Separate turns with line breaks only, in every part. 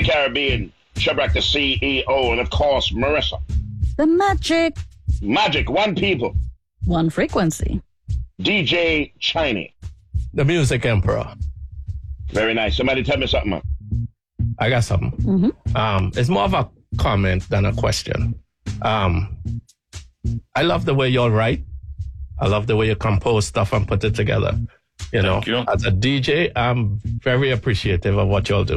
Caribbean, Shadrach the CEO, and of course, Marissa.
The magic.
Magic, one people.
One frequency.
DJ Chiney.
The music emperor.
Very nice. Somebody tell me something, man.
I got something. It's more of a comment than a question. I love the way y'all write. I love the way you compose stuff and put it together.
Thank you.
As a DJ, I'm very appreciative of what y'all do.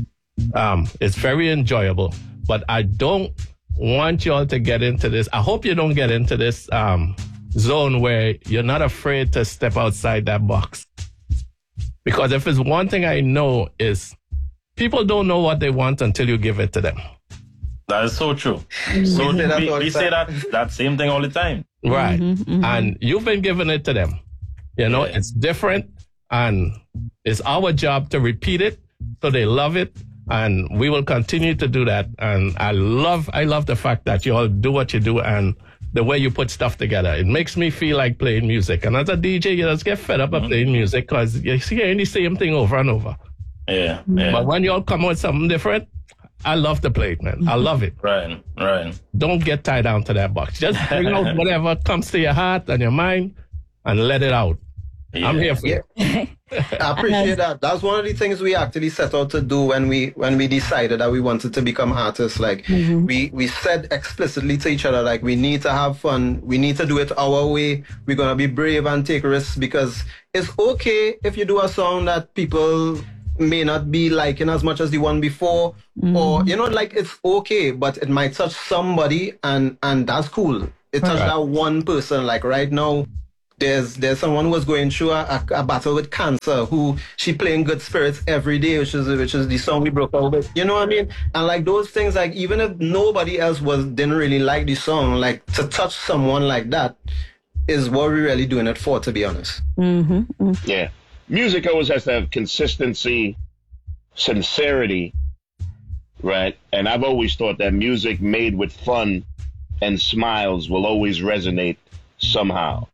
It's very enjoyable, but I don't want y'all to get into this. I hope you don't get into this zone where you're not afraid to step outside that box. Because if it's one thing I know is people don't know what they want until you give it to them.
That is so true. So we say that same thing all the time.
Right. And you've been giving it to them. It's different, and it's our job to repeat it so they love it, and we will continue to do that. And I love the fact that you all do what you do and the way you put stuff together. It makes me feel like playing music. And as a DJ, you just get fed up of playing music because you're hearing the same thing over and over.
Yeah.
But when you all come with something different, I love to play it, man. I love it.
Right.
Don't get tied down to that box. Just bring out whatever comes to your heart and your mind and let it out. Yeah. I'm here for it.
I appreciate that. That's one of the things we actually set out to do when we decided that we wanted to become artists. Like we said explicitly to each other, like, we need to have fun. We need to do it our way. We're going to be brave and take risks, because it's okay if you do a song that people may not be liking as much as the one before, or it's okay, but it might touch somebody, and that's cool. It touched that one person. Like right now, there's someone who was going through a battle with cancer, who she playing Good Spirits every day, which is the song we broke out with. You know what I mean? And like those things, like even if nobody else didn't really like the song, like to touch someone like that is what we're really doing it for, to be honest.
Yeah. Music always has to have consistency, sincerity, right? And I've always thought that music made with fun and smiles will always resonate somehow,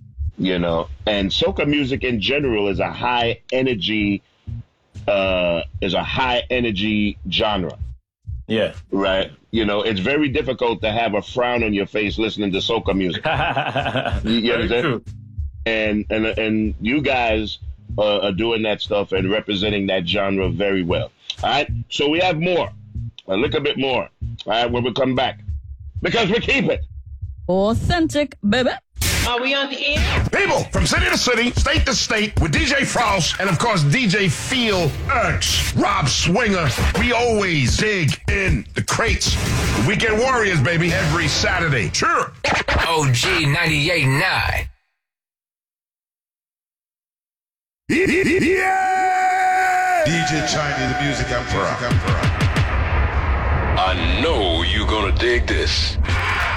And soca music in general is a high energy genre.
Yeah.
Right. It's very difficult to have a frown on your face listening to soca music. You understand?
True.
And you guys are doing that stuff and representing that genre very well. All right. So we have more, a little bit more. All right. When we come back, because we keep it
authentic, baby.
Are we on the air?
People from city to city, state to state, with DJ Frost and, of course, DJ Phil Ertz, Rob Swinger. We always dig in the crates. The Weekend Warriors, baby, every Saturday. Sure.
OG 98.9.
Yeah! DJ Chiney, the music emperor.
I know you're gonna dig this.